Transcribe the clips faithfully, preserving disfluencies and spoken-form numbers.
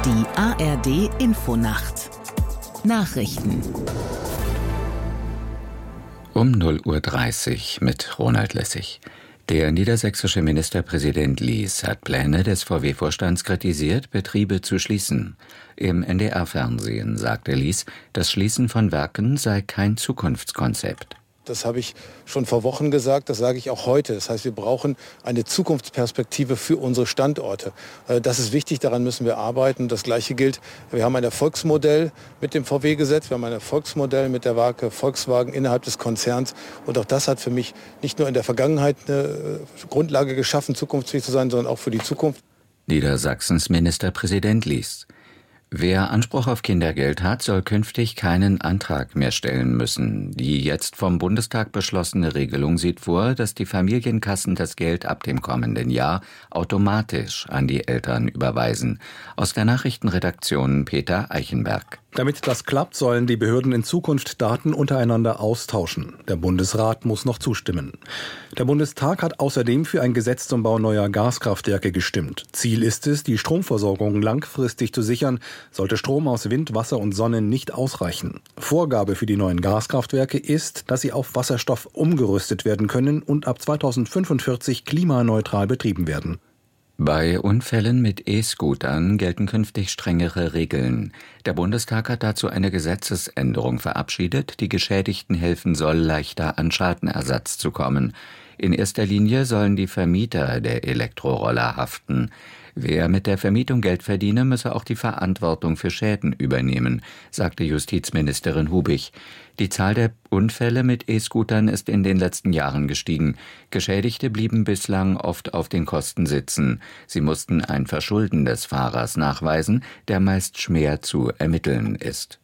Die A R D Infonacht Nachrichten Um null Uhr dreißig mit Ronald Lessig. Der niedersächsische Ministerpräsident Lies hat Pläne des V W-Vorstands kritisiert, Betriebe zu schließen. Im N D R-Fernsehen sagte Lies, das Schließen von Werken sei kein Zukunftskonzept. Das habe ich schon vor Wochen gesagt, das sage ich auch heute. Das heißt, wir brauchen eine Zukunftsperspektive für unsere Standorte. Das ist wichtig, daran müssen wir arbeiten. Das Gleiche gilt, wir haben ein Erfolgsmodell mit dem V W-Gesetz, wir haben ein Erfolgsmodell mit der Marke Volkswagen innerhalb des Konzerns. Und auch das hat für mich nicht nur in der Vergangenheit eine Grundlage geschaffen, zukunftsfähig zu sein, sondern auch für die Zukunft. Niedersachsens Ministerpräsident Lies. Wer Anspruch auf Kindergeld hat, soll künftig keinen Antrag mehr stellen müssen. Die jetzt vom Bundestag beschlossene Regelung sieht vor, dass die Familienkassen das Geld ab dem kommenden Jahr automatisch an die Eltern überweisen. Aus der Nachrichtenredaktion Peter Eichenberg. Damit das klappt, sollen die Behörden in Zukunft Daten untereinander austauschen. Der Bundesrat muss noch zustimmen. Der Bundestag hat außerdem für ein Gesetz zum Bau neuer Gaskraftwerke gestimmt. Ziel ist es, die Stromversorgung langfristig zu sichern, sollte Strom aus Wind, Wasser und Sonne nicht ausreichen. Vorgabe für die neuen Gaskraftwerke ist, dass sie auf Wasserstoff umgerüstet werden können und ab zweitausendfünfundvierzig klimaneutral betrieben werden. Bei Unfällen mit E-Scootern gelten künftig strengere Regeln. Der Bundestag hat dazu eine Gesetzesänderung verabschiedet, die Geschädigten helfen soll, leichter an Schadenersatz zu kommen. In erster Linie sollen die Vermieter der Elektroroller haften. Wer mit der Vermietung Geld verdiene, müsse auch die Verantwortung für Schäden übernehmen, sagte Justizministerin Hubich. Die Zahl der Unfälle mit E-Scootern ist in den letzten Jahren gestiegen. Geschädigte blieben bislang oft auf den Kosten sitzen. Sie mussten ein Verschulden des Fahrers nachweisen, der meist schwer zu ermitteln ist.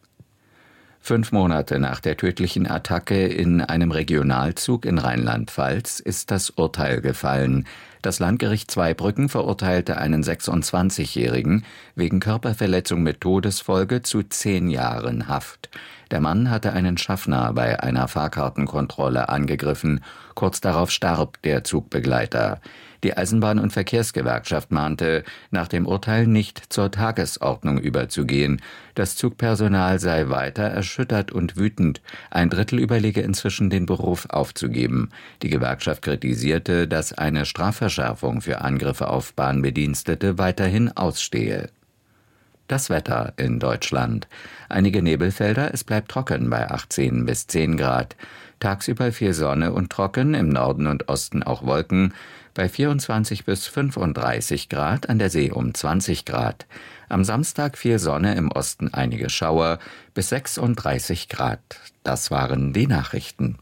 Fünf Monate nach der tödlichen Attacke in einem Regionalzug in Rheinland-Pfalz ist das Urteil gefallen. Das Landgericht Zweibrücken verurteilte einen sechsundzwanzigjährigen wegen Körperverletzung mit Todesfolge zu zehn Jahren Haft. Der Mann hatte einen Schaffner bei einer Fahrkartenkontrolle angegriffen. Kurz darauf starb der Zugbegleiter. Die Eisenbahn- und Verkehrsgewerkschaft mahnte, nach dem Urteil nicht zur Tagesordnung überzugehen. Das Zugpersonal sei weiter erschüttert und wütend. Ein Drittel überlege inzwischen, den Beruf aufzugeben. Die Gewerkschaft kritisierte, dass eine Strafverschärfung für Angriffe auf Bahnbedienstete weiterhin ausstehe. Das Wetter in Deutschland. Einige Nebelfelder, es bleibt trocken bei achtzehn bis zehn Grad. Tagsüber viel Sonne und trocken, im Norden und Osten auch Wolken. Bei vierundzwanzig bis fünfunddreißig Grad, an der See um zwanzig Grad. Am Samstag viel Sonne, im Osten einige Schauer, bis sechsunddreißig Grad. Das waren die Nachrichten.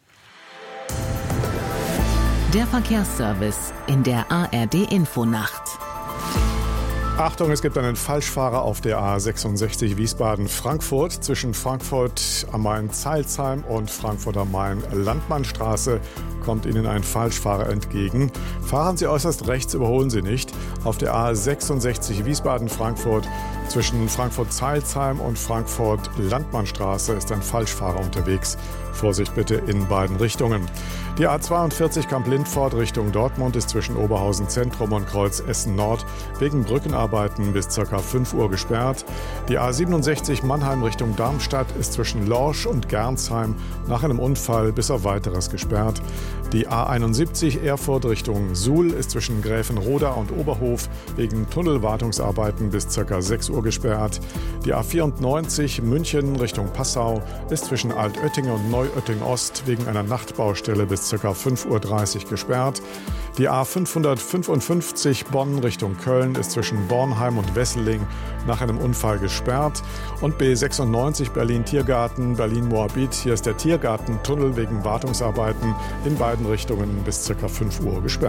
Der Verkehrsservice in der A R D Infonacht. Achtung, es gibt einen Falschfahrer auf der A sechsundsechzig Wiesbaden-Frankfurt zwischen Frankfurt am Main-Zeilsheim und Frankfurt am Main-Landmannstraße kommt Ihnen ein Falschfahrer entgegen. Fahren Sie äußerst rechts, überholen Sie nicht. Auf der A sechsundsechzig Wiesbaden-Frankfurt zwischen Frankfurt-Zeilsheim und Frankfurt-Landmannstraße ist ein Falschfahrer unterwegs. Vorsicht bitte in beiden Richtungen. Die A zweiundvierzig Kamp-Lindfort Richtung Dortmund ist zwischen Oberhausen Zentrum und Kreuz Essen Nord wegen Brückenarbeiten bis ca. fünf Uhr gesperrt. Die A siebenundsechzig Mannheim Richtung Darmstadt ist zwischen Lorsch und Gernsheim nach einem Unfall bis auf Weiteres gesperrt. Die A einundsiebzig Erfurt Richtung Suhl ist zwischen Gräfenroda und Oberhof wegen Tunnelwartungsarbeiten bis ca. sechs Uhr gesperrt. Die A vierundneunzig München Richtung Passau ist zwischen Altötting und Neuötting Ost wegen einer Nachtbaustelle bis ca. fünf Uhr dreißig gesperrt. Die A fünfhundertfünfundfünfzig Bonn Richtung Köln ist zwischen Bornheim und Wesseling nach einem Unfall gesperrt. Und B sechsundneunzig Berlin-Tiergarten, Berlin-Moabit. Hier ist der Tiergartentunnel wegen Wartungsarbeiten in beiden Richtungen bis ca. fünf Uhr gesperrt.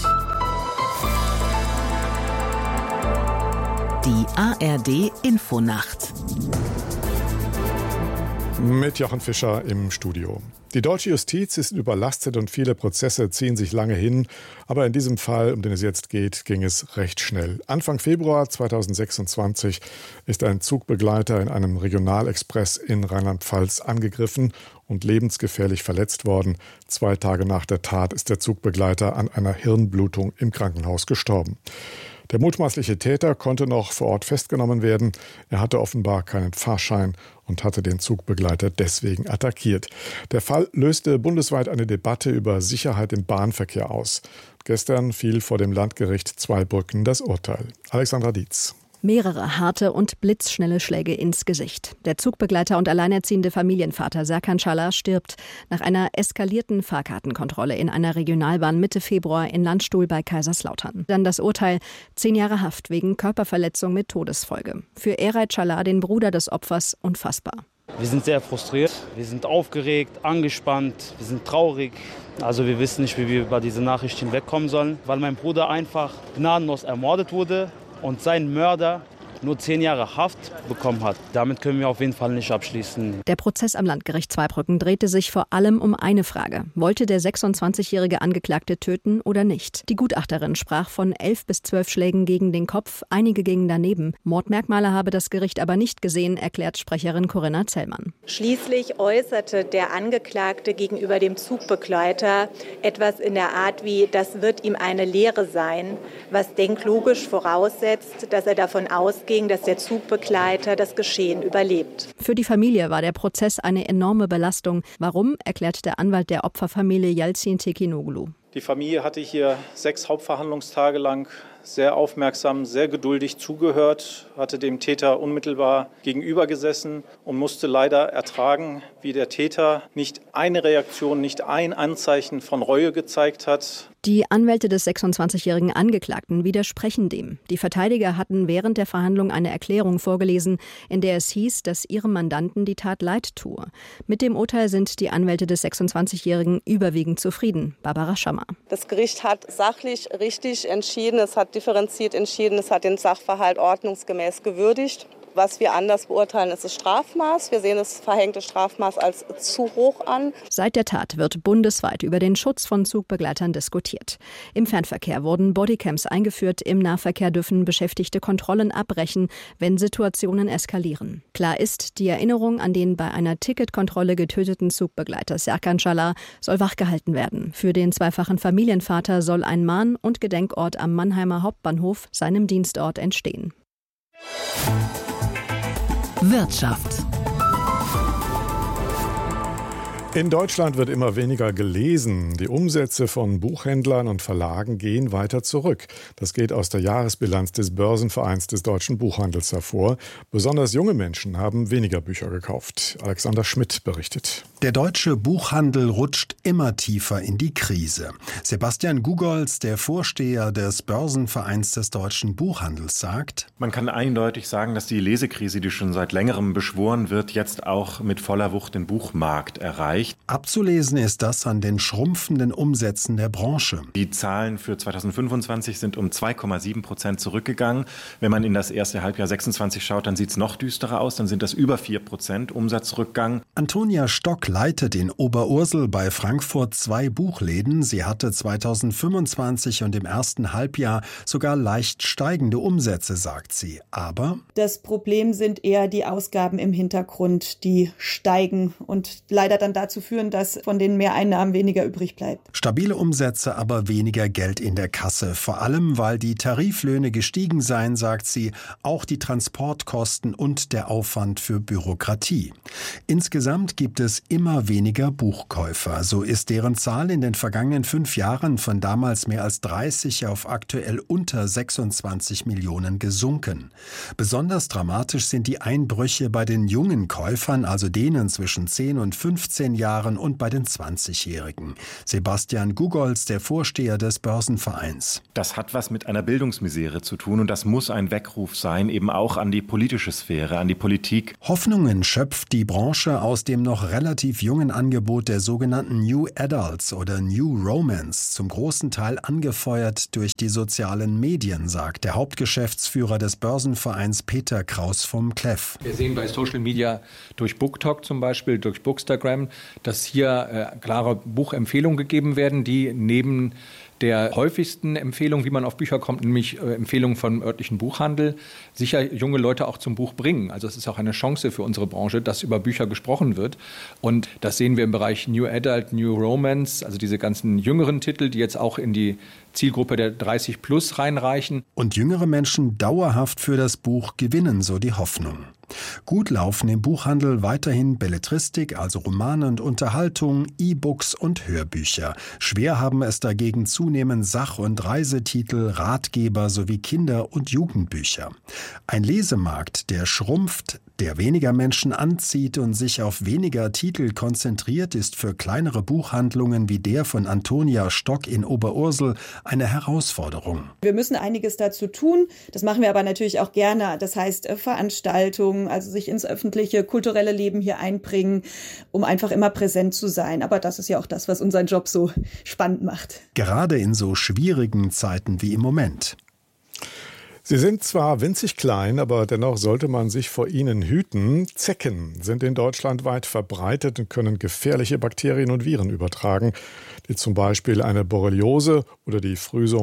Die A R D Infonacht. Mit Jochen Fischer im Studio. Die deutsche Justiz ist überlastet und viele Prozesse ziehen sich lange hin. Aber in diesem Fall, um den es jetzt geht, ging es recht schnell. Anfang Februar zweitausendsechsundzwanzig ist ein Zugbegleiter in einem Regionalexpress in Rheinland-Pfalz angegriffen und lebensgefährlich verletzt worden. Zwei Tage nach der Tat ist der Zugbegleiter an einer Hirnblutung im Krankenhaus gestorben. Der mutmaßliche Täter konnte noch vor Ort festgenommen werden. Er hatte offenbar keinen Fahrschein und hatte den Zugbegleiter deswegen attackiert. Der Fall löste bundesweit eine Debatte über Sicherheit im Bahnverkehr aus. Gestern fiel vor dem Landgericht Zweibrücken das Urteil. Alexandra Dietz. Mehrere harte und blitzschnelle Schläge ins Gesicht. Der Zugbegleiter und alleinerziehende Familienvater Serkan Çalar stirbt nach einer eskalierten Fahrkartenkontrolle in einer Regionalbahn Mitte Februar in Landstuhl bei Kaiserslautern. Dann das Urteil, zehn Jahre Haft wegen Körperverletzung mit Todesfolge. Für Eray Çalar, den Bruder des Opfers, unfassbar. Wir sind sehr frustriert, wir sind aufgeregt, angespannt, wir sind traurig. Also wir wissen nicht, wie wir über diese Nachricht hinwegkommen sollen, weil mein Bruder einfach gnadenlos ermordet wurde und sein Mörder nur zehn Jahre Haft bekommen hat. Damit können wir auf jeden Fall nicht abschließen. Der Prozess am Landgericht Zweibrücken drehte sich vor allem um eine Frage. Wollte der sechsundzwanzigjährige Angeklagte töten oder nicht? Die Gutachterin sprach von elf bis zwölf Schlägen gegen den Kopf, einige gingen daneben. Mordmerkmale habe das Gericht aber nicht gesehen, erklärt Sprecherin Corinna Zellmann. Schließlich äußerte der Angeklagte gegenüber dem Zugbegleiter etwas in der Art wie, das wird ihm eine Lehre sein, was denklogisch voraussetzt, dass er davon ausgeht, dass der Zugbegleiter das Geschehen überlebt. Für die Familie war der Prozess eine enorme Belastung. Warum, erklärt der Anwalt der Opferfamilie Yalcin Tekinoglu. Die Familie hatte hier sechs Hauptverhandlungstage lang sehr aufmerksam, sehr geduldig zugehört, hatte dem Täter unmittelbar gegenüber gesessen und musste leider ertragen, wie der Täter nicht eine Reaktion, nicht ein Anzeichen von Reue gezeigt hat. Die Anwälte des sechsundzwanzigjährigen Angeklagten widersprechen dem. Die Verteidiger hatten während der Verhandlung eine Erklärung vorgelesen, in der es hieß, dass ihrem Mandanten die Tat leid tue. Mit dem Urteil sind die Anwälte des sechsundzwanzigjährigen überwiegend zufrieden. Barbara Schammer. Das Gericht hat sachlich richtig entschieden, es hat differenziert entschieden, es hat den Sachverhalt ordnungsgemäß gewürdigt. Was wir anders beurteilen, ist das Strafmaß. Wir sehen das verhängte Strafmaß als zu hoch an. Seit der Tat wird bundesweit über den Schutz von Zugbegleitern diskutiert. Im Fernverkehr wurden Bodycams eingeführt. Im Nahverkehr dürfen Beschäftigte Kontrollen abbrechen, wenn Situationen eskalieren. Klar ist, die Erinnerung an den bei einer Ticketkontrolle getöteten Zugbegleiter Serkan Çalar soll wachgehalten werden. Für den zweifachen Familienvater soll ein Mahn- und Gedenkort am Mannheimer Hauptbahnhof, seinem Dienstort, entstehen. Wirtschaft. In Deutschland wird immer weniger gelesen. Die Umsätze von Buchhändlern und Verlagen gehen weiter zurück. Das geht aus der Jahresbilanz des Börsenvereins des deutschen Buchhandels hervor. Besonders junge Menschen haben weniger Bücher gekauft. Alexander Schmidt berichtet. Der deutsche Buchhandel rutscht immer tiefer in die Krise. Sebastian Gugolz, der Vorsteher des Börsenvereins des deutschen Buchhandels, sagt: Man kann eindeutig sagen, dass die Lesekrise, die schon seit längerem beschworen wird, jetzt auch mit voller Wucht den Buchmarkt erreicht. Abzulesen ist das an den schrumpfenden Umsätzen der Branche. Die Zahlen für zweitausendfünfundzwanzig sind um zwei Komma sieben Prozent zurückgegangen. Wenn man in das erste Halbjahr sechsundzwanzig schaut, dann sieht es noch düsterer aus. Dann sind das über vier Prozent Umsatzrückgang. Antonia Stock leitet in Oberursel bei Frankfurt zwei Buchläden. Sie hatte zweitausendfünfundzwanzig und im ersten Halbjahr sogar leicht steigende Umsätze, sagt sie. Aber das Problem sind eher die Ausgaben im Hintergrund, die steigen und leider dann dazu führen, dass von den Mehreinnahmen weniger übrig bleibt. Stabile Umsätze, aber weniger Geld in der Kasse. Vor allem, weil die Tariflöhne gestiegen seien, sagt sie, auch die Transportkosten und der Aufwand für Bürokratie. Insgesamt gibt es immer weniger Buchkäufer. So ist deren Zahl in den vergangenen fünf Jahren von damals mehr als dreißig auf aktuell unter sechsundzwanzig Millionen gesunken. Besonders dramatisch sind die Einbrüche bei den jungen Käufern, also denen zwischen zehn und fünfzehn Jahren und bei den zwanzigjährigen. Sebastian Gugolz, der Vorsteher des Börsenvereins. Das hat was mit einer Bildungsmisere zu tun und das muss ein Weckruf sein, eben auch an die politische Sphäre, an die Politik. Hoffnungen schöpft die Branche aus dem noch relativ jungen Angebot der sogenannten New Adults oder New Romance, zum großen Teil angefeuert durch die sozialen Medien, sagt der Hauptgeschäftsführer des Börsenvereins Peter Kraus vom K L E F. Wir sehen bei Social Media durch BookTok zum Beispiel, durch Bookstagram, dass hier äh, klare Buchempfehlungen gegeben werden, die neben der häufigsten Empfehlungen, wie man auf Bücher kommt, nämlich äh, Empfehlungen vom örtlichen Buchhandel, sicher junge Leute auch zum Buch bringen. Also es ist auch eine Chance für unsere Branche, dass über Bücher gesprochen wird. Und das sehen wir im Bereich New Adult, New Romance, also diese ganzen jüngeren Titel, die jetzt auch in die Zielgruppe der dreißig plus reinreichen. Und jüngere Menschen dauerhaft für das Buch gewinnen, so die Hoffnung. Gut laufen im Buchhandel weiterhin Belletristik, also Romane und Unterhaltung, E-Books und Hörbücher. Schwer haben es dagegen zunehmend Sach- und Reisetitel, Ratgeber sowie Kinder- und Jugendbücher. Ein Lesemarkt, der schrumpft, der weniger Menschen anzieht und sich auf weniger Titel konzentriert, ist für kleinere Buchhandlungen wie der von Antonia Stock in Oberursel eine Herausforderung. Wir müssen einiges dazu tun. Das machen wir aber natürlich auch gerne. Das heißt Veranstaltungen, also sich ins öffentliche, kulturelle Leben hier einbringen, um einfach immer präsent zu sein. Aber das ist ja auch das, was unseren Job so spannend macht. Gerade in so schwierigen Zeiten wie im Moment. Sie sind zwar winzig klein, aber dennoch sollte man sich vor ihnen hüten. Zecken sind in Deutschland weit verbreitet und können gefährliche Bakterien und Viren übertragen, die zum Beispiel eine Borreliose oder die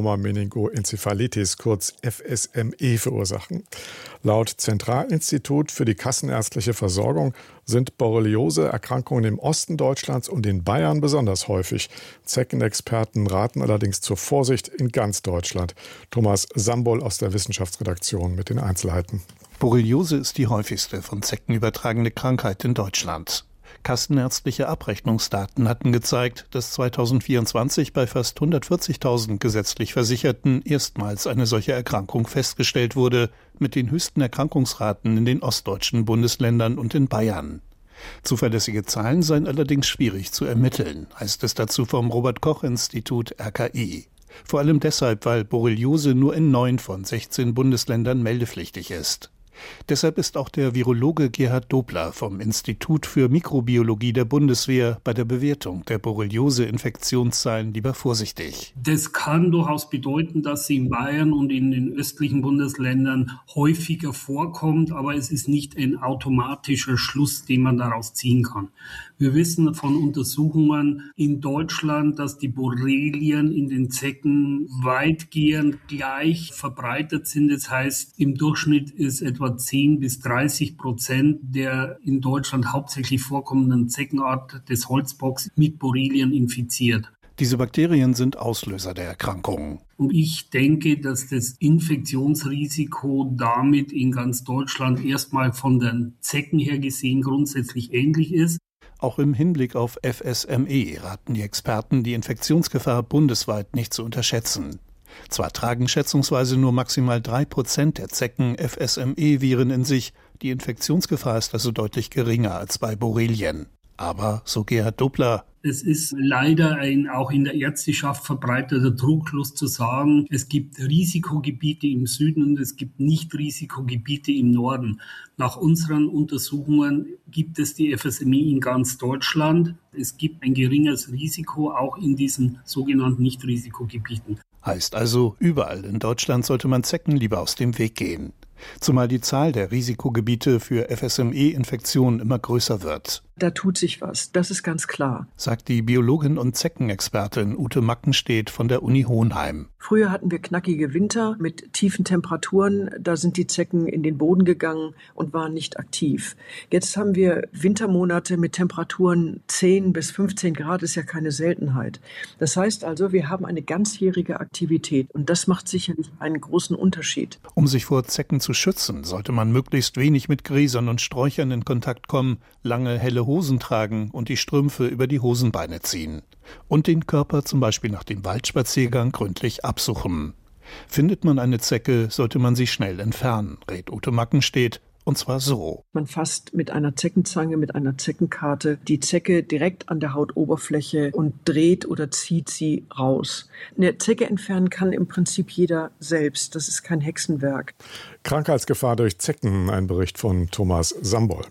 Frühsommer-Meningoenzephalitis, kurz F S M E, verursachen. Laut Zentralinstitut für die kassenärztliche Versorgung sind Borreliose-Erkrankungen im Osten Deutschlands und in Bayern besonders häufig. Zeckenexperten raten allerdings zur Vorsicht in ganz Deutschland. Thomas Sambol aus der Wissenschaftsredaktion mit den Einzelheiten. Borreliose ist die häufigste von Zecken übertragene Krankheit in Deutschland. Kassenärztliche Abrechnungsdaten hatten gezeigt, dass zweitausendvierundzwanzig bei fast hundertvierzigtausend gesetzlich Versicherten erstmals eine solche Erkrankung festgestellt wurde, mit den höchsten Erkrankungsraten in den ostdeutschen Bundesländern und in Bayern. Zuverlässige Zahlen seien allerdings schwierig zu ermitteln, heißt es dazu vom Robert-Koch-Institut R K I. Vor allem deshalb, weil Borreliose nur in neun von sechzehn Bundesländern meldepflichtig ist. Deshalb ist auch der Virologe Gerhard Dobler vom Institut für Mikrobiologie der Bundeswehr bei der Bewertung der Borreliose-Infektionszahlen lieber vorsichtig. Das kann durchaus bedeuten, dass sie in Bayern und in den östlichen Bundesländern häufiger vorkommt, aber es ist nicht ein automatischer Schluss, den man daraus ziehen kann. Wir wissen von Untersuchungen in Deutschland, dass die Borrelien in den Zecken weitgehend gleich verbreitet sind. Das heißt, im Durchschnitt ist etwa zehn bis dreißig Prozent der in Deutschland hauptsächlich vorkommenden Zeckenart des Holzbocks mit Borrelien infiziert. Diese Bakterien sind Auslöser der Erkrankung. Und ich denke, dass das Infektionsrisiko damit in ganz Deutschland erstmal von den Zecken her gesehen grundsätzlich ähnlich ist. Auch im Hinblick auf F S M E raten die Experten, die Infektionsgefahr bundesweit nicht zu unterschätzen. Zwar tragen schätzungsweise nur maximal drei Prozent der Zecken F S M E-Viren in sich, die Infektionsgefahr ist also deutlich geringer als bei Borrelien. Aber, so Gerhard Dobler, es ist leider ein auch in der Ärzteschaft verbreiteter Trugschluss zu sagen, es gibt Risikogebiete im Süden und es gibt Nicht-Risikogebiete im Norden. Nach unseren Untersuchungen gibt es die F S M E in ganz Deutschland. Es gibt ein geringes Risiko auch in diesen sogenannten Nicht-Risikogebieten. Heißt also, überall in Deutschland sollte man Zecken lieber aus dem Weg gehen. Zumal die Zahl der Risikogebiete für F S M E-Infektionen immer größer wird. Da tut sich was, das ist ganz klar, sagt die Biologin und Zeckenexpertin Ute Mackenstedt von der Uni Hohenheim. Früher hatten wir knackige Winter mit tiefen Temperaturen, da sind die Zecken in den Boden gegangen und waren nicht aktiv. Jetzt haben wir Wintermonate mit Temperaturen zehn bis fünfzehn Grad, ist ja keine Seltenheit. Das heißt also, wir haben eine ganzjährige Aktivität und das macht sicherlich einen großen Unterschied. Um sich vor Zecken zu schützen, sollte man möglichst wenig mit Gräsern und Sträuchern in Kontakt kommen, lange helle Hosen tragen und die Strümpfe über die Hosenbeine ziehen. Und den Körper zum Beispiel nach dem Waldspaziergang gründlich absuchen. Findet man eine Zecke, sollte man sie schnell entfernen, rät Ute Mackenstedt. Und zwar so. Man fasst mit einer Zeckenzange, mit einer Zeckenkarte die Zecke direkt an der Hautoberfläche und dreht oder zieht sie raus. Eine Zecke entfernen kann im Prinzip jeder selbst. Das ist kein Hexenwerk. Krankheitsgefahr durch Zecken, ein Bericht von Thomas Sambol.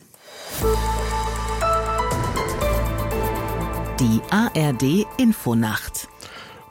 Die A R D Infonacht.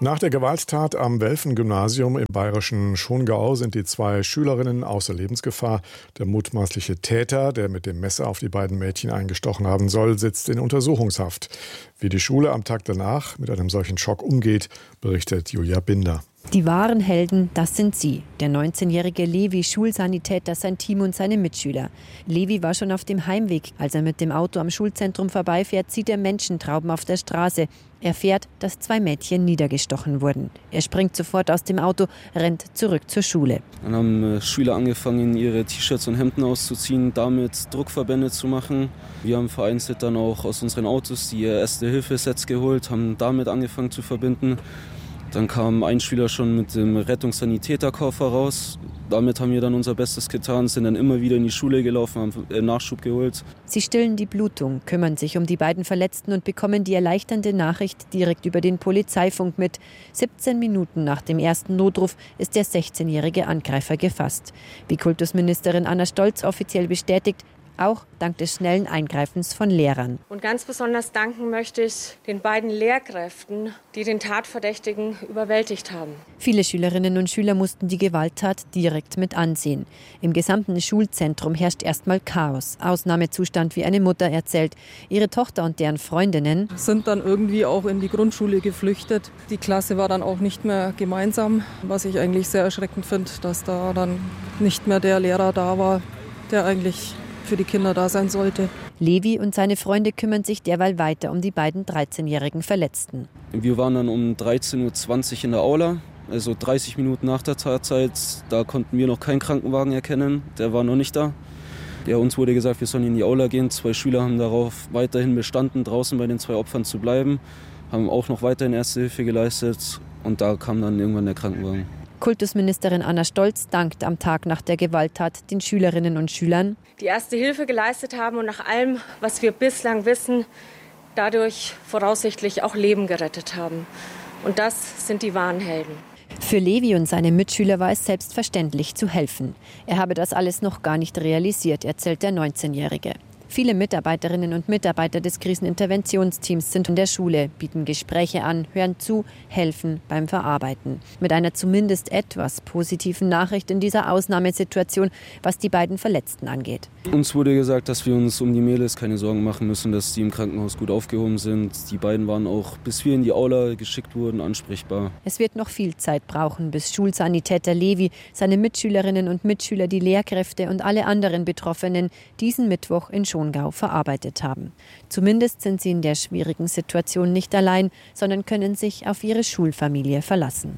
Nach der Gewalttat am Welfen-Gymnasium im bayerischen Schongau sind die zwei Schülerinnen außer Lebensgefahr. Der mutmaßliche Täter, der mit dem Messer auf die beiden Mädchen eingestochen haben soll, sitzt in Untersuchungshaft. Wie die Schule am Tag danach mit einem solchen Schock umgeht, berichtet Julia Binder. Die wahren Helden, das sind sie. Der neunzehnjährige Levi, Schulsanitäter, sein Team und seine Mitschüler. Levi war schon auf dem Heimweg. Als er mit dem Auto am Schulzentrum vorbeifährt, sieht er Menschentrauben auf der Straße. Er fährt, dass zwei Mädchen niedergestochen wurden. Er springt sofort aus dem Auto, rennt zurück zur Schule. Dann haben Schüler angefangen, ihre T-Shirts und Hemden auszuziehen, damit Druckverbände zu machen. Wir haben vereinzelt dann auch aus unseren Autos die Erste-Hilfe-Sets geholt, haben damit angefangen zu verbinden. Dann kam ein Schüler schon mit dem Rettungssanitäterkoffer raus. Damit haben wir dann unser Bestes getan, sind dann immer wieder in die Schule gelaufen, haben Nachschub geholt. Sie stillen die Blutung, kümmern sich um die beiden Verletzten und bekommen die erleichternde Nachricht direkt über den Polizeifunk mit. siebzehn Minuten nach dem ersten Notruf ist der sechzehnjährige Angreifer gefasst. Wie Kultusministerin Anna Stolz offiziell bestätigt, auch dank des schnellen Eingreifens von Lehrern. Und ganz besonders danken möchte ich den beiden Lehrkräften, die den Tatverdächtigen überwältigt haben. Viele Schülerinnen und Schüler mussten die Gewalttat direkt mit ansehen. Im gesamten Schulzentrum herrscht erstmal Chaos. Ausnahmezustand, wie eine Mutter erzählt. Ihre Tochter und deren Freundinnen sind dann irgendwie auch in die Grundschule geflüchtet. Die Klasse war dann auch nicht mehr gemeinsam, was ich eigentlich sehr erschreckend finde, dass da dann nicht mehr der Lehrer da war, der eigentlich für die Kinder da sein sollte. Levi und seine Freunde kümmern sich derweil weiter um die beiden dreizehnjährigen Verletzten. Wir waren dann um dreizehn Uhr zwanzig in der Aula, also dreißig Minuten nach der Tatzeit. Da konnten wir noch keinen Krankenwagen erkennen, der war noch nicht da. Ja, uns wurde gesagt, wir sollen in die Aula gehen. Zwei Schüler haben darauf weiterhin bestanden, draußen bei den zwei Opfern zu bleiben, haben auch noch weiterhin Erste Hilfe geleistet und da kam dann irgendwann der Krankenwagen. Kultusministerin Anna Stolz dankt am Tag nach der Gewalttat den Schülerinnen und Schülern, die Erste Hilfe geleistet haben und nach allem, was wir bislang wissen, dadurch voraussichtlich auch Leben gerettet haben. Und das sind die wahren Helden. Für Levi und seine Mitschüler war es selbstverständlich zu helfen. Er habe das alles noch gar nicht realisiert, erzählt der neunzehnjährige. Viele Mitarbeiterinnen und Mitarbeiter des Kriseninterventionsteams sind in der Schule, bieten Gespräche an, hören zu, helfen beim Verarbeiten. Mit einer zumindest etwas positiven Nachricht in dieser Ausnahmesituation, was die beiden Verletzten angeht. Uns wurde gesagt, dass wir uns um die Mädels keine Sorgen machen müssen, dass die im Krankenhaus gut aufgehoben sind. Die beiden waren auch, bis wir in die Aula geschickt wurden, ansprechbar. Es wird noch viel Zeit brauchen, bis Schulsanitäter Levi, seine Mitschülerinnen und Mitschüler, die Lehrkräfte und alle anderen Betroffenen diesen Mittwoch in Schongau verarbeitet haben. Zumindest sind sie in der schwierigen Situation nicht allein, sondern können sich auf ihre Schulfamilie verlassen.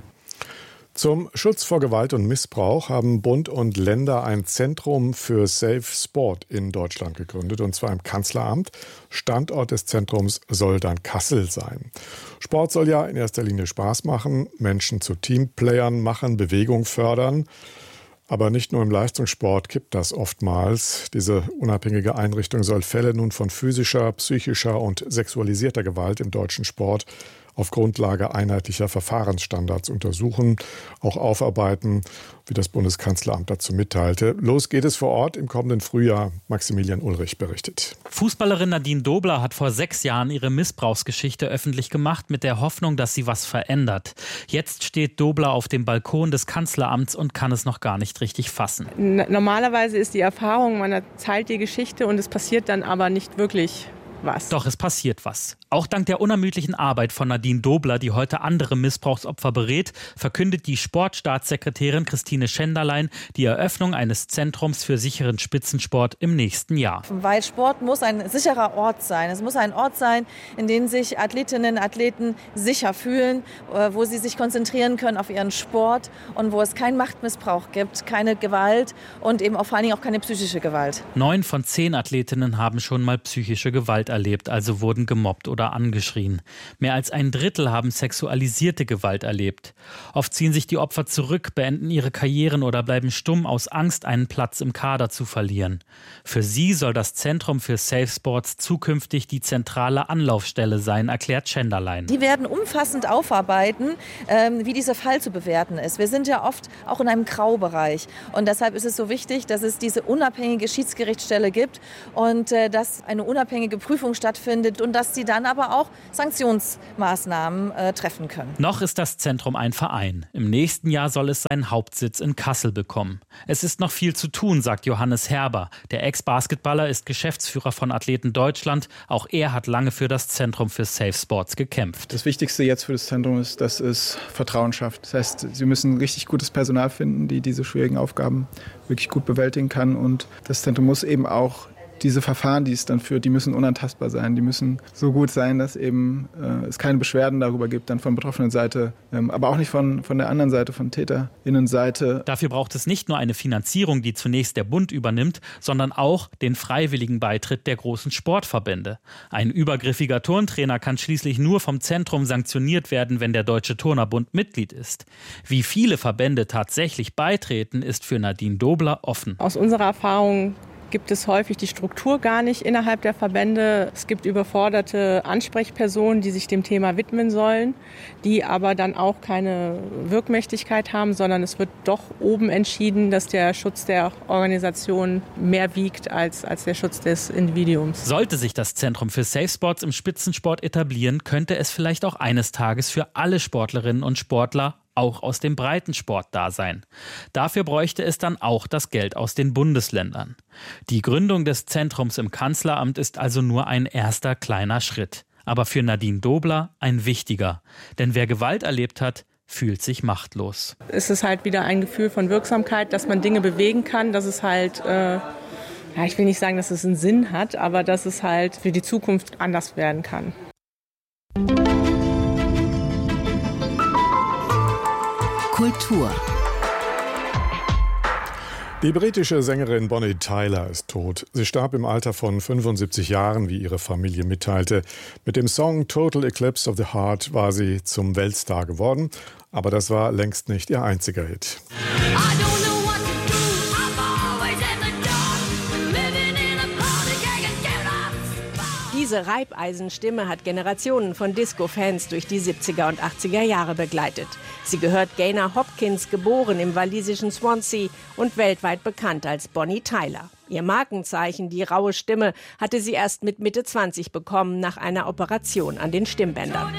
Zum Schutz vor Gewalt und Missbrauch haben Bund und Länder ein Zentrum für Safe Sport in Deutschland gegründet, und zwar im Kanzleramt. Standort des Zentrums soll dann Kassel sein. Sport soll ja in erster Linie Spaß machen, Menschen zu Teamplayern machen, Bewegung fördern. Aber nicht nur im Leistungssport kippt das oftmals. Diese unabhängige Einrichtung soll Fälle nun von physischer, psychischer und sexualisierter Gewalt im deutschen Sport auf Grundlage einheitlicher Verfahrensstandards untersuchen, auch aufarbeiten, wie das Bundeskanzleramt dazu mitteilte. Los geht es vor Ort im kommenden Frühjahr. Maximilian Ulrich berichtet. Fußballerin Nadine Dobler hat vor sechs Jahren ihre Missbrauchsgeschichte öffentlich gemacht, mit der Hoffnung, dass sie was verändert. Jetzt steht Dobler auf dem Balkon des Kanzleramts und kann es noch gar nicht richtig fassen. Normalerweise ist die Erfahrung, man erzählt die Geschichte und es passiert dann aber nicht wirklich was. Doch es passiert was. Auch dank der unermüdlichen Arbeit von Nadine Dobler, die heute andere Missbrauchsopfer berät, verkündet die Sportstaatssekretärin Christine Schenderlein die Eröffnung eines Zentrums für sicheren Spitzensport im nächsten Jahr. Weil Sport muss ein sicherer Ort sein. Es muss ein Ort sein, in dem sich Athletinnen und Athleten sicher fühlen, wo sie sich konzentrieren können auf ihren Sport und wo es keinen Machtmissbrauch gibt, keine Gewalt und eben auch vor allen Dingen auch keine psychische Gewalt. Neun von zehn Athletinnen haben schon mal psychische Gewalt erlebt, also wurden gemobbt oder angeschrien. Mehr als ein Drittel haben sexualisierte Gewalt erlebt. Oft ziehen sich die Opfer zurück, beenden ihre Karrieren oder bleiben stumm aus Angst, einen Platz im Kader zu verlieren. Für sie soll das Zentrum für Safe Sports zukünftig die zentrale Anlaufstelle sein, erklärt Schenderlein. Die werden umfassend aufarbeiten, ähm, wie dieser Fall zu bewerten ist. Wir sind ja oft auch in einem Graubereich und deshalb ist es so wichtig, dass es diese unabhängige Schiedsgerichtsstelle gibt und äh, dass eine unabhängige Prüfung stattfindet und dass sie dann aber auch Sanktionsmaßnahmen äh, treffen können. Noch ist das Zentrum ein Verein. Im nächsten Jahr soll es seinen Hauptsitz in Kassel bekommen. Es ist noch viel zu tun, sagt Johannes Herber. Der Ex-Basketballer ist Geschäftsführer von Athleten Deutschland. Auch er hat lange für das Zentrum für Safe Sports gekämpft. Das Wichtigste jetzt für das Zentrum ist, dass es Vertrauen schafft. Das heißt, sie müssen richtig gutes Personal finden, die diese schwierigen Aufgaben wirklich gut bewältigen kann. Und das Zentrum muss eben auch diese Verfahren, die es dann führt, die müssen unantastbar sein. Die müssen so gut sein, dass eben äh, es keine Beschwerden darüber gibt, dann von betroffenen Seite, ähm, aber auch nicht von, von der anderen Seite, von TäterInnenseite. Dafür braucht es nicht nur eine Finanzierung, die zunächst der Bund übernimmt, sondern auch den freiwilligen Beitritt der großen Sportverbände. Ein übergriffiger Turntrainer kann schließlich nur vom Zentrum sanktioniert werden, wenn der Deutsche Turnerbund Mitglied ist. Wie viele Verbände tatsächlich beitreten, ist für Nadine Dobler offen. Aus unserer Erfahrung gibt es häufig die Struktur gar nicht innerhalb der Verbände. Es gibt überforderte Ansprechpersonen, die sich dem Thema widmen sollen, die aber dann auch keine Wirkmächtigkeit haben, sondern es wird doch oben entschieden, dass der Schutz der Organisation mehr wiegt als, als der Schutz des Individuums. Sollte sich das Zentrum für Safe Sports im Spitzensport etablieren, könnte es vielleicht auch eines Tages für alle Sportlerinnen und Sportler auch aus dem Breitensport da sein. Dafür bräuchte es dann auch das Geld aus den Bundesländern. Die Gründung des Zentrums im Kanzleramt ist also nur ein erster kleiner Schritt. Aber für Nadine Dobler ein wichtiger. Denn wer Gewalt erlebt hat, fühlt sich machtlos. Es ist halt wieder ein Gefühl von Wirksamkeit, dass man Dinge bewegen kann, dass es halt, äh, ja, ich will nicht sagen, dass es einen Sinn hat, aber dass es halt für die Zukunft anders werden kann. Kultur. Die britische Sängerin Bonnie Tyler ist tot. Sie starb im Alter von fünfundsiebzig Jahren, wie ihre Familie mitteilte. Mit dem Song Total Eclipse of the Heart war sie zum Weltstar geworden. Aber das war längst nicht ihr einziger Hit. Diese Reibeisenstimme hat Generationen von Disco-Fans durch die siebziger und achtziger Jahre begleitet. Sie gehört Gaynor Hopkins, geboren im walisischen Swansea und weltweit bekannt als Bonnie Tyler. Ihr Markenzeichen, die raue Stimme, hatte sie erst mit Mitte zwanzig bekommen, nach einer Operation an den Stimmbändern.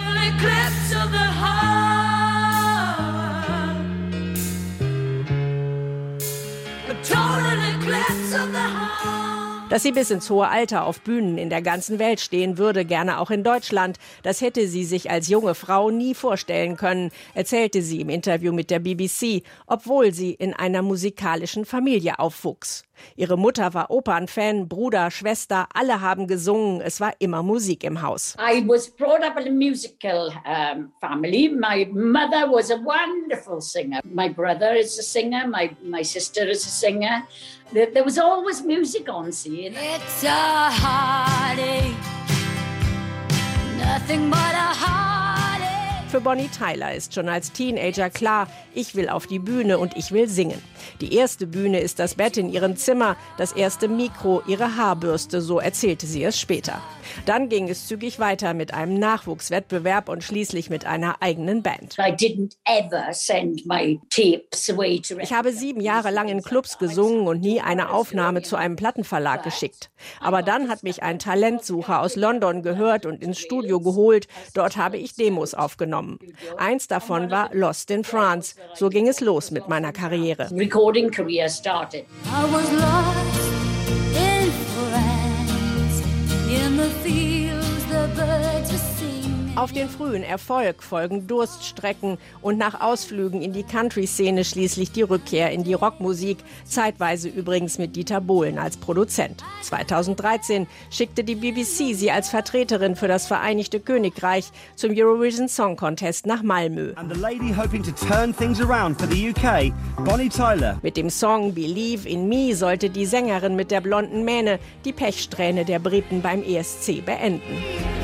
Dass sie bis ins hohe Alter auf Bühnen in der ganzen Welt stehen würde, gerne auch in Deutschland, das hätte sie sich als junge Frau nie vorstellen können, erzählte sie im Interview mit der B B C, obwohl sie in einer musikalischen Familie aufwuchs. Ihre Mutter war Opernfan, Bruder, Schwester, alle haben gesungen, es war immer Musik im Haus. I was brought up in a musical um, family. My mother was a wonderful singer. My brother is a singer, my, my sister is a singer. There, there was always music on scene. It's a heartache, nothing but a heartache. Für Bonnie Tyler ist schon als Teenager klar, ich will auf die Bühne und ich will singen. Die erste Bühne ist das Bett in ihrem Zimmer, das erste Mikro, ihre Haarbürste, so erzählte sie es später. Dann ging es zügig weiter mit einem Nachwuchswettbewerb und schließlich mit einer eigenen Band. I didn't ever send my tapes away to Ich habe sieben Jahre lang in Clubs gesungen und nie eine Aufnahme zu einem Plattenverlag geschickt. Aber dann hat mich ein Talentsucher aus London gehört und ins Studio geholt. Dort habe ich Demos aufgenommen. Eins davon war Lost in France. So ging es los mit meiner Karriere. Recording career started. I was lost in France, in the fields the birds were singing. Auf den frühen Erfolg folgen Durststrecken und nach Ausflügen in die Country-Szene schließlich die Rückkehr in die Rockmusik, zeitweise übrigens mit Dieter Bohlen als Produzent. zweitausenddreizehn schickte die B B C sie als Vertreterin für das Vereinigte Königreich zum Eurovision Song Contest nach Malmö. And the lady hoping to turn things around for the U K, Bonnie Tyler. Mit dem Song Believe in Me sollte die Sängerin mit der blonden Mähne die Pechsträhne der Briten beim E S C beenden.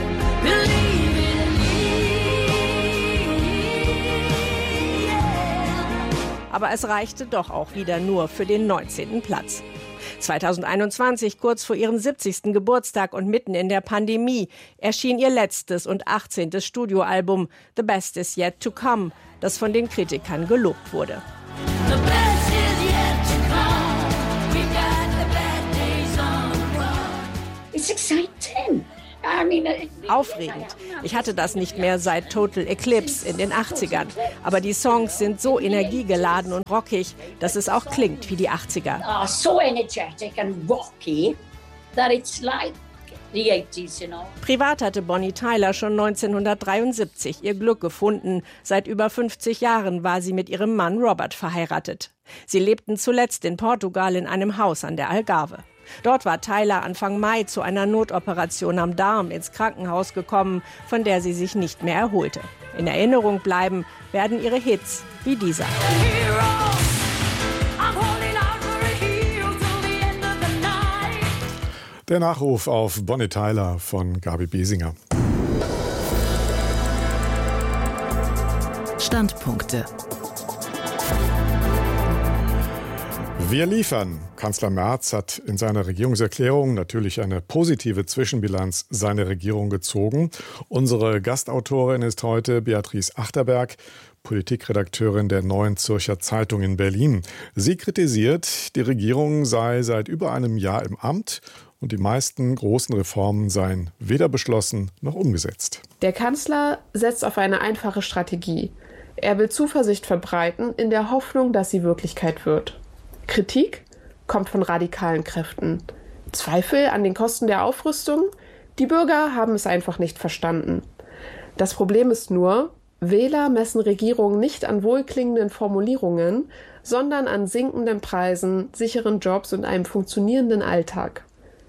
Aber es reichte doch auch wieder nur für den neunzehnten Platz. zweitausendeinundzwanzig, kurz vor ihrem siebzigsten Geburtstag und mitten in der Pandemie, erschien ihr letztes und achtzehntes Studioalbum The Best Is Yet to Come, das von den Kritikern gelobt wurde. It's exciting. And Aufregend. Ich hatte das nicht mehr seit Total Eclipse in den achtzigern. Aber die Songs sind so energiegeladen und rockig, dass es auch klingt wie die achtziger. Are so energetic and rocky that it's like the eighties, you know. Privat hatte Bonnie Tyler schon neunzehnhundertdreiundsiebzig ihr Glück gefunden. Seit über fünfzig Jahren war sie mit ihrem Mann Robert verheiratet. Sie lebten zuletzt in Portugal in einem Haus an der Algarve. Dort war Tyler Anfang Mai zu einer Notoperation am Darm ins Krankenhaus gekommen, von der sie sich nicht mehr erholte. In Erinnerung bleiben werden ihre Hits wie dieser. Der Nachruf auf Bonnie Tyler von Gabi Besinger. Standpunkte. Wir liefern. Kanzler Merz hat in seiner Regierungserklärung natürlich eine positive Zwischenbilanz seiner Regierung gezogen. Unsere Gastautorin ist heute Beatrice Achterberg, Politikredakteurin der Neuen Zürcher Zeitung in Berlin. Sie kritisiert, die Regierung sei seit über einem Jahr im Amt und die meisten großen Reformen seien weder beschlossen noch umgesetzt. Der Kanzler setzt auf eine einfache Strategie. Er will Zuversicht verbreiten in der Hoffnung, dass sie Wirklichkeit wird. Kritik kommt von radikalen Kräften. Zweifel an den Kosten der Aufrüstung? Die Bürger haben es einfach nicht verstanden. Das Problem ist nur, Wähler messen Regierungen nicht an wohlklingenden Formulierungen, sondern an sinkenden Preisen, sicheren Jobs und einem funktionierenden Alltag.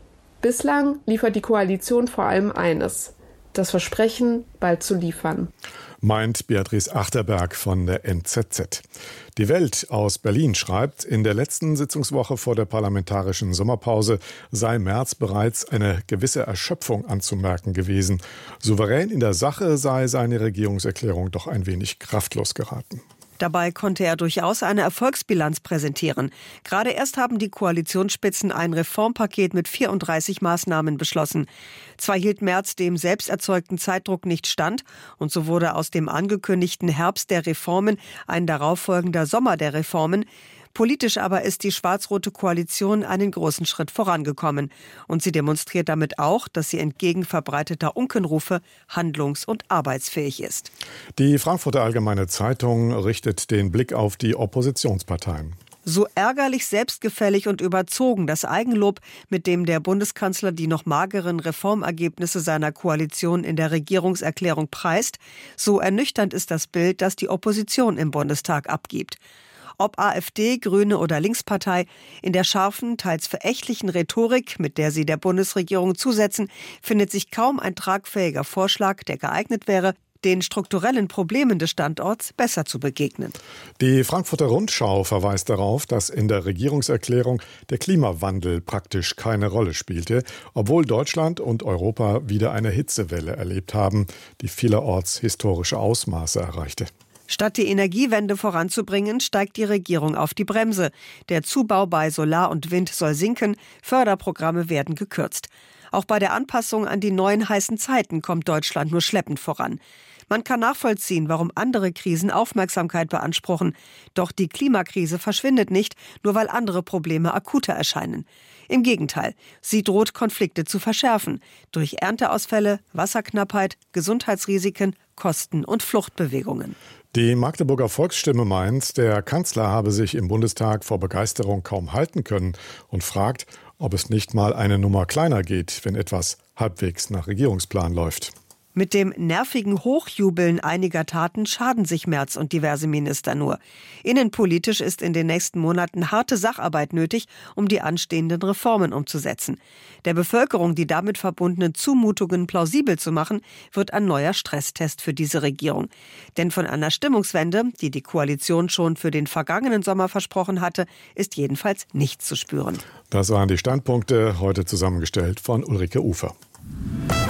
Bislang liefert die Koalition vor allem eines: das Versprechen, bald zu liefern. Meint Beatrice Achterberg von der N Z Z. Die Welt aus Berlin schreibt, in der letzten Sitzungswoche vor der parlamentarischen Sommerpause sei Merz bereits eine gewisse Erschöpfung anzumerken gewesen. Souverän in der Sache sei seine Regierungserklärung doch ein wenig kraftlos geraten. Dabei konnte er durchaus eine Erfolgsbilanz präsentieren. Gerade erst haben die Koalitionsspitzen ein Reformpaket mit vierunddreißig Maßnahmen beschlossen. Zwar hielt Merz dem selbst erzeugten Zeitdruck nicht stand und so wurde aus dem angekündigten Herbst der Reformen ein darauffolgender Sommer der Reformen. Politisch aber ist die schwarz-rote Koalition einen großen Schritt vorangekommen. Und sie demonstriert damit auch, dass sie entgegen verbreiteter Unkenrufe handlungs- und arbeitsfähig ist. Die Frankfurter Allgemeine Zeitung richtet den Blick auf die Oppositionsparteien. So ärgerlich, selbstgefällig und überzogen das Eigenlob, mit dem der Bundeskanzler die noch mageren Reformergebnisse seiner Koalition in der Regierungserklärung preist, so ernüchternd ist das Bild, das die Opposition im Bundestag abgibt. Ob AfD, Grüne oder Linkspartei, in der scharfen, teils verächtlichen Rhetorik, mit der sie der Bundesregierung zusetzen, findet sich kaum ein tragfähiger Vorschlag, der geeignet wäre, den strukturellen Problemen des Standorts besser zu begegnen. Die Frankfurter Rundschau verweist darauf, dass in der Regierungserklärung der Klimawandel praktisch keine Rolle spielte, obwohl Deutschland und Europa wieder eine Hitzewelle erlebt haben, die vielerorts historische Ausmaße erreichte. Statt die Energiewende voranzubringen, steigt die Regierung auf die Bremse. Der Zubau bei Solar und Wind soll sinken, Förderprogramme werden gekürzt. Auch bei der Anpassung an die neuen heißen Zeiten kommt Deutschland nur schleppend voran. Man kann nachvollziehen, warum andere Krisen Aufmerksamkeit beanspruchen. Doch die Klimakrise verschwindet nicht, nur weil andere Probleme akuter erscheinen. Im Gegenteil, sie droht Konflikte zu verschärfen. Durch Ernteausfälle, Wasserknappheit, Gesundheitsrisiken, Kosten und Fluchtbewegungen. Die Magdeburger Volksstimme meint, der Kanzler habe sich im Bundestag vor Begeisterung kaum halten können und fragt, ob es nicht mal eine Nummer kleiner geht, wenn etwas halbwegs nach Regierungsplan läuft. Mit dem nervigen Hochjubeln einiger Taten schaden sich Merz und diverse Minister nur. Innenpolitisch ist in den nächsten Monaten harte Sacharbeit nötig, um die anstehenden Reformen umzusetzen. Der Bevölkerung die damit verbundenen Zumutungen plausibel zu machen, wird ein neuer Stresstest für diese Regierung. Denn von einer Stimmungswende, die die Koalition schon für den vergangenen Sommer versprochen hatte, ist jedenfalls nichts zu spüren. Das waren die Standpunkte, heute zusammengestellt von Ulrike Ufer.